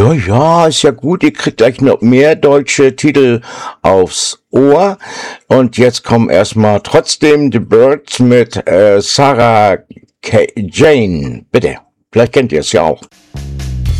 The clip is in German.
Ja, ja, ist ja gut. Ihr kriegt gleich noch mehr deutsche Titel aufs Ohr. Und jetzt kommen erstmal trotzdem The Birds mit Sarah Jane. Bitte. Vielleicht kennt ihr es ja auch.